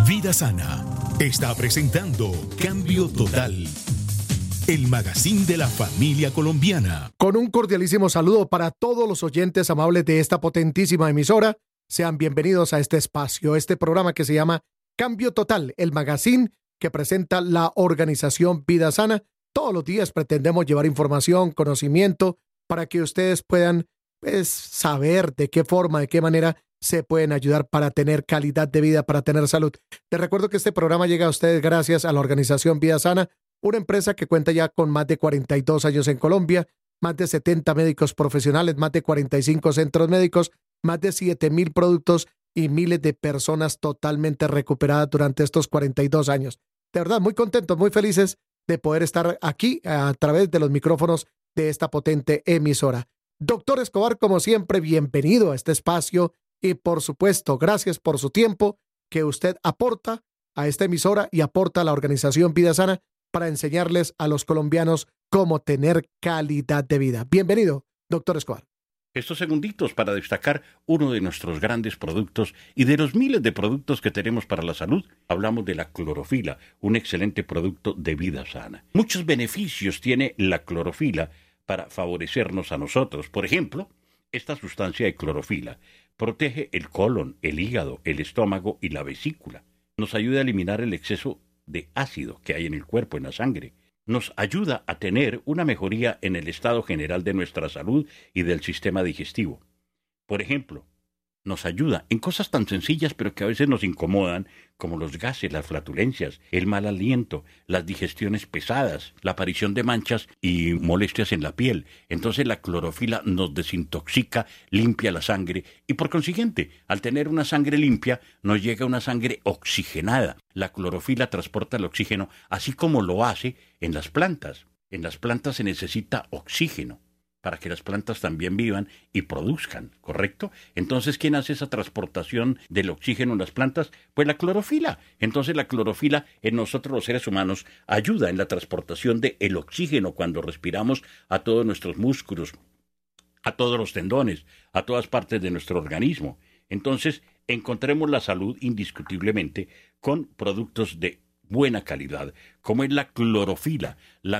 Vida Sana está presentando Cambio Total, el magazine de la familia colombiana. Con un cordialísimo saludo para todos los oyentes amables de esta potentísima emisora. Sean bienvenidos a este espacio, este programa que se llama Cambio Total, el magazine que presenta la organización Vida Sana. Todos los días pretendemos llevar información, conocimiento, para que ustedes puedan saber de qué forma, de qué manera se pueden ayudar para tener calidad de vida, para tener salud. Les recuerdo que este programa llega a ustedes gracias a la organización Vida Sana, una empresa que cuenta ya con más de 42 años en Colombia, más de 70 médicos profesionales, más de 45 centros médicos, más de 7,000 productos y miles de personas totalmente recuperadas durante estos 42 años. De verdad, muy contentos, muy felices de poder estar aquí a través de los micrófonos de esta potente emisora. Doctor Escobar, como siempre, bienvenido a este espacio y, por supuesto, gracias por su tiempo que usted aporta a esta emisora y aporta a la organización Vida Sana para enseñarles a los colombianos cómo tener calidad de vida. Bienvenido, doctor Escobar. Estos segunditos para destacar uno de nuestros grandes productos y de los miles de productos que tenemos para la salud. Hablamos de la clorofila, un excelente producto de Vida Sana. Muchos beneficios tiene la clorofila para favorecernos a nosotros. Por ejemplo, esta sustancia de clorofila protege el colon, el hígado, el estómago y la vesícula. Nos ayuda a eliminar el exceso de ácido que hay en el cuerpo, en la sangre. Nos ayuda a tener una mejoría en el estado general de nuestra salud y del sistema digestivo. Por ejemplo, nos ayuda en cosas tan sencillas pero que a veces nos incomodan, como los gases, las flatulencias, el mal aliento, las digestiones pesadas, la aparición de manchas y molestias en la piel. Entonces la clorofila nos desintoxica, limpia la sangre y por consiguiente, al tener una sangre limpia, nos llega una sangre oxigenada. La clorofila transporta el oxígeno así como lo hace en las plantas. En las plantas se necesita oxígeno para que las plantas también vivan y produzcan, ¿correcto? Entonces, ¿quién hace esa transportación del oxígeno en las plantas? Pues la clorofila. Entonces, la clorofila en nosotros los seres humanos ayuda en la transportación del oxígeno cuando respiramos a todos nuestros músculos, a todos los tendones, a todas partes de nuestro organismo. Entonces, encontremos la salud indiscutiblemente con productos de buena calidad, como es la clorofila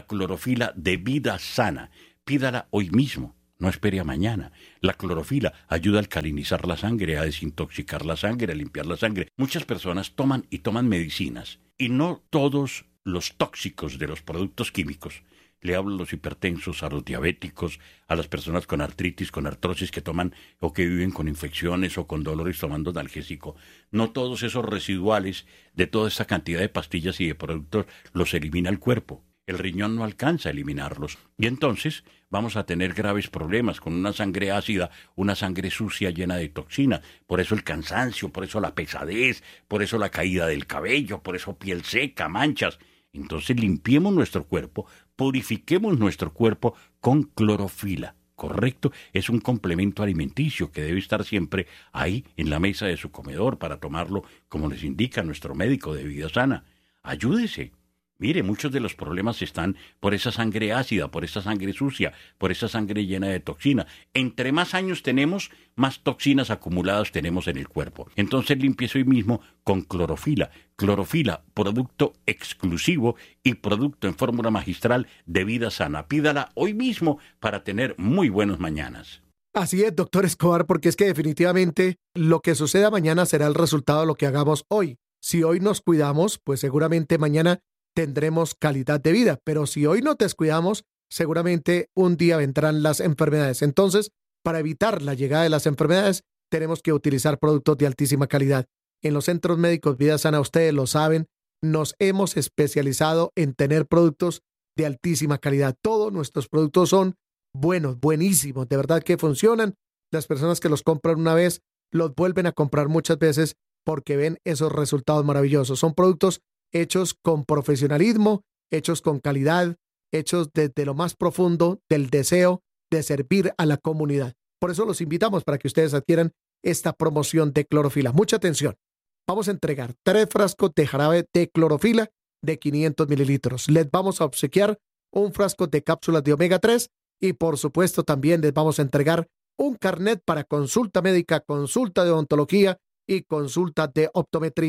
de Vida Sana. Pídala hoy mismo, no espere a mañana. La clorofila ayuda a alcalinizar la sangre, a desintoxicar la sangre, a limpiar la sangre. Muchas personas toman medicinas y no todos los tóxicos de los productos químicos. Le hablo a los hipertensos, a los diabéticos, a las personas con artritis, con artrosis que toman o que viven con infecciones o con dolores tomando analgésico. No todos esos residuales de toda esa cantidad de pastillas y de productos los elimina el cuerpo. El riñón no alcanza a eliminarlos. Y entonces vamos a tener graves problemas con una sangre ácida, una sangre sucia llena de toxina. Por eso el cansancio, por eso la pesadez, por eso la caída del cabello, por eso piel seca, manchas. Entonces limpiemos nuestro cuerpo, purifiquemos nuestro cuerpo con clorofila. ¿Correcto? Es un complemento alimenticio que debe estar siempre ahí en la mesa de su comedor para tomarlo como les indica nuestro médico de Vida Sana. Ayúdese. Mire, muchos de los problemas están por esa sangre ácida, por esa sangre sucia, por esa sangre llena de toxina. Entre más años tenemos, más toxinas acumuladas tenemos en el cuerpo. Entonces limpieza hoy mismo con clorofila. Clorofila, producto exclusivo y producto en fórmula magistral de Vida Sana. Pídala hoy mismo para tener muy buenos mañanas. Así es, doctor Escobar, porque es que definitivamente lo que suceda mañana será el resultado de lo que hagamos hoy. Si hoy nos cuidamos, pues seguramente mañana tendremos calidad de vida, pero si hoy nos descuidamos, seguramente un día vendrán las enfermedades. Entonces, para evitar la llegada de las enfermedades, tenemos que utilizar productos de altísima calidad. En los centros médicos Vida Sana, ustedes lo saben, nos hemos especializado en tener productos de altísima calidad. Todos nuestros productos son buenos, buenísimos, de verdad que funcionan. Las personas que los compran una vez, los vuelven a comprar muchas veces porque ven esos resultados maravillosos. Son productos hechos con profesionalismo, hechos con calidad, hechos desde lo más profundo del deseo de servir a la comunidad. Por eso los invitamos para que ustedes adquieran esta promoción de clorofila. Mucha atención. Vamos a entregar 3 frascos de jarabe de clorofila de 500 mililitros. Les vamos a obsequiar un frasco de cápsulas de omega 3 y por supuesto también les vamos a entregar un carnet para consulta médica, consulta de odontología y consulta de optometría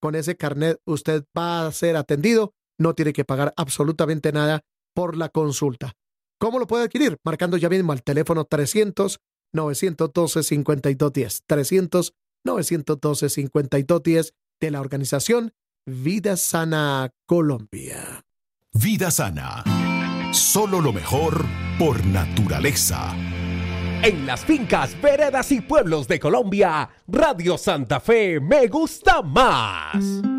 con ese carnet usted va a ser atendido, no tiene que pagar absolutamente nada por la consulta. ¿Cómo lo puede adquirir? Marcando ya mismo al teléfono 300-912-5210. 300-912-5210 de la organización Vida Sana Colombia. Vida Sana. Solo lo mejor por naturaleza. En las fincas, veredas y pueblos de Colombia, Radio Santa Fe me gusta más.